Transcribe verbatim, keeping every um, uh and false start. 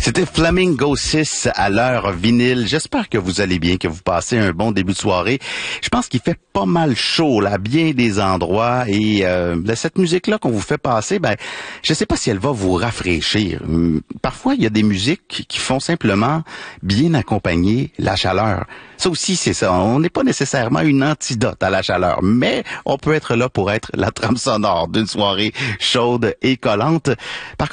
C'était Flamingo six à l'heure vinyle. J'espère que vous allez bien, que vous passez un bon début de soirée. Je pense qu'il fait pas mal chaud là, à bien des endroits. Et euh, cette musique-là qu'on vous fait passer, ben, je sais pas si elle va vous rafraîchir. Parfois, il y a des musiques qui font simplement bien accompagner la chaleur. Ça aussi, c'est ça. On n'est pas nécessairement une antidote à la chaleur, mais on peut être là pour être la trame sonore d'une soirée chaude et collante. Par